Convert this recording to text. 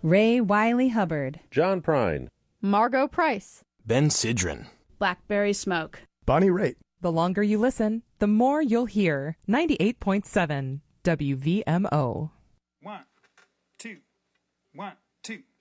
Ray Wiley Hubbard, John Prine, Margot Price, Ben Sidran, Blackberry Smoke, Bonnie Raitt. The longer you listen, the more you'll hear. 98.7 WVMO. 1, 2, 1, 2.